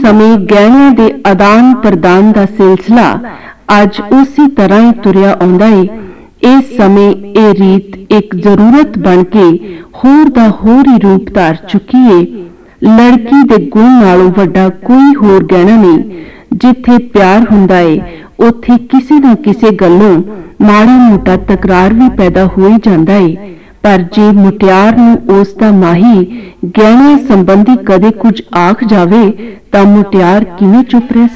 ਸਮੇਂ ਗਹਿਣਿਆਂ ਦੇ ਆਦਾਨ ਪ੍ਰਦਾਨ ਦਾ ਸਿਲਸਿਲਾ ਅੱਜ ਉਸੇ ਤਰ੍ਹਾਂ ਹੀ ਤੁਰਿਆ ਆਉਂਦਾ ਹੈ। ਇਸ ਸਮੇਂ ਇਹ ਰੀਤ ਇੱਕ ਜ਼ਰੂਰਤ ਬਣ ਕੇ ਹੋਰ ਦਾ ਹੋਰ ਹੀ ਰੂਪ ਧਾਰ ਚੁੱਕੀ ਹੈ। ਲੜਕੀ ਦੇ ਗੁਣ ਨਾਲੋਂ ਵੱਡਾ ਕੋਈ ਹੋਰ ਗਹਿਣਾ ਨਹੀਂ। ਜਿੱਥੇ ਪਿਆਰ ਹੁੰਦਾ ਹੈ ਉੱਥੇ ਕਿਸੇ ਨਾ ਕਿਸੇ ਗੱਲੋਂ ਮਾੜਾ ਮੋਟਾ ਤਕਰਾਰ ਵੀ ਪੈਦਾ ਹੋ ਹੀ ਜਾਂਦਾ ਹੈ। ਪਰ ਜੇ ਮੁਟਿਆਰ ਨੂੰ ਉਸ ਦਾ ਮਾਹੀ ਗਹਿਣਿਆਂ ਸੰਬੰਧੀ ਕਦੇ ਕੁਝ ਆਖ ਜਾਵੇ ਤਾਂ ਮੁਟਿਆਰ ਕਿਵੇਂ ਚੁੱਪ ਰਹਿ